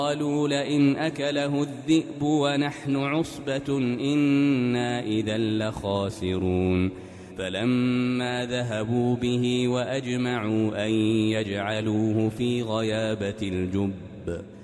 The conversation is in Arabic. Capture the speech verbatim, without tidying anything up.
قالوا لئن أكله الذئب ونحن عصبة إنا إذا لخاسرون فلما ذهبوا به وأجمعوا أن يجعلوه في غيابة الجب